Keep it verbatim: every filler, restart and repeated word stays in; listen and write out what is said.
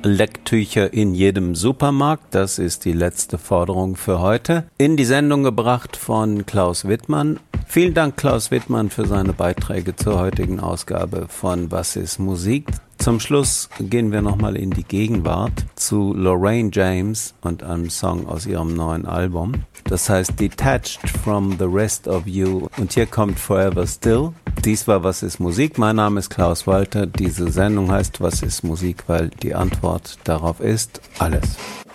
Lecktücher in jedem Supermarkt. Das ist die letzte Forderung für heute. In die Sendung gebracht von Klaus Wittmann. Vielen Dank, Klaus Wittmann, für seine Beiträge zur heutigen Ausgabe von Was ist Musik? Zum Schluss gehen wir nochmal in die Gegenwart zu Lorraine James und einem Song aus ihrem neuen Album. Das heißt Detached from the Rest of You. Und hier kommt Forever Still. Dies war Was ist Musik? Mein Name ist Klaus Walter. Diese Sendung heißt Was ist Musik? Weil die Antwort darauf ist alles.